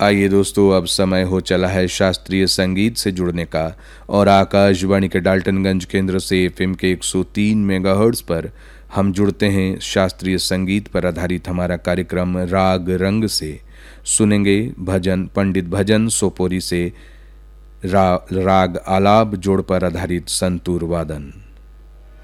आइए दोस्तों, अब समय हो चला है शास्त्रीय संगीत से जुड़ने का। और आकाशवाणी के डाल्टनगंज केंद्र से एफएम के 103 मेगाहर्ट्ज पर हम जुड़ते हैं शास्त्रीय संगीत पर आधारित हमारा कार्यक्रम राग रंग से। सुनेंगे भजन, पंडित भजन सोपोरी से राग आलाप जोड़ पर आधारित संतूर वादन।